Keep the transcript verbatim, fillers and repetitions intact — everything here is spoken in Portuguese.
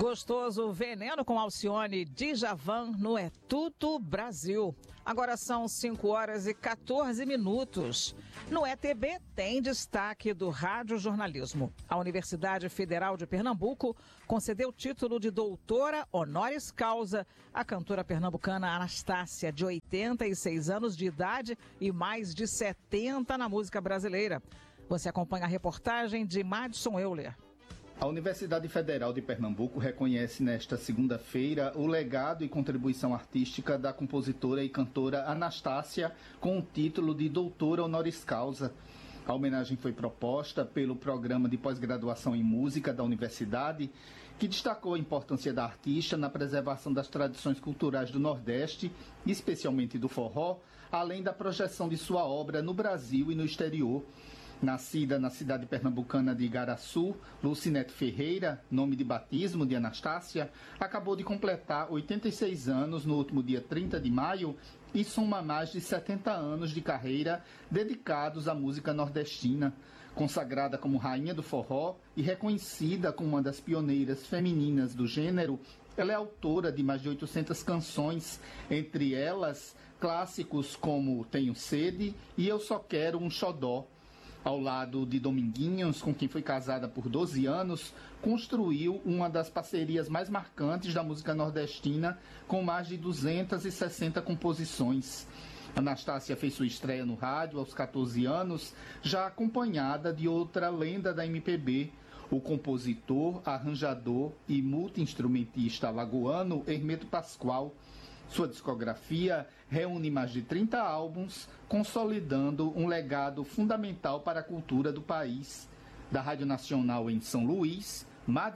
Gostoso Veneno com Alcione Djavan no É Tudo Brasil. Agora são cinco horas e quatorze minutos. No E T B tem destaque do radiojornalismo. A Universidade Federal de Pernambuco concedeu o título de doutora honoris causa à cantora pernambucana Anastácia, de oitenta e seis anos de idade e mais de setenta na música brasileira. Você acompanha a reportagem de Madison Euler. A Universidade Federal de Pernambuco reconhece nesta segunda-feira o legado e contribuição artística da compositora e cantora Anastácia com o título de doutora honoris causa. A homenagem foi proposta pelo Programa de Pós-Graduação em Música da Universidade, que destacou a importância da artista na preservação das tradições culturais do Nordeste, especialmente do forró, além da projeção de sua obra no Brasil e no exterior. Nascida na cidade pernambucana de Igaraçu, Lucinete Ferreira, nome de batismo de Anastácia, acabou de completar oitenta e seis anos no último dia trinta de maio e soma mais de setenta anos de carreira dedicados à música nordestina. Consagrada como rainha do forró e reconhecida como uma das pioneiras femininas do gênero, ela é autora de mais de oitocentas canções, entre elas clássicos como Tenho Sede e Eu Só Quero um Xodó. Ao lado de Dominguinhos, com quem foi casada por doze anos, construiu uma das parcerias mais marcantes da música nordestina, com mais de duzentas e sessenta composições. Anastácia fez sua estreia no rádio aos quatorze anos, já acompanhada de outra lenda da M P B, o compositor, arranjador e multi-instrumentista alagoano Hermeto Pascoal. Sua discografia reúne mais de trinta álbuns, consolidando um legado fundamental para a cultura do país. Da Rádio Nacional em São Luís,